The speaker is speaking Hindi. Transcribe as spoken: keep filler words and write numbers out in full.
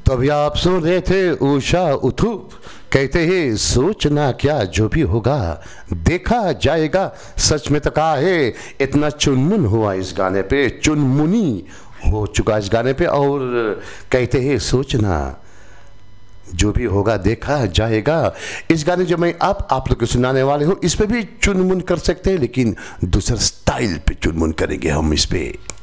तो अभी आप सुन रहे थे उषा उथुप, कहते हैं सोचना क्या जो भी होगा देखा जाएगा। सच में तो कहा है, इतना चुनमुन हुआ इस गाने पे, चुनमुनी हो चुका इस गाने पे। और कहते हैं सोचना जो भी होगा देखा जाएगा। इस गाने जो मैं आप आप लोग को सुनाने वाले हूँ, इस पे भी चुनमुन कर सकते हैं, लेकिन दूसरा स्टाइल पे चुनमुन करेंगे हम इस पे।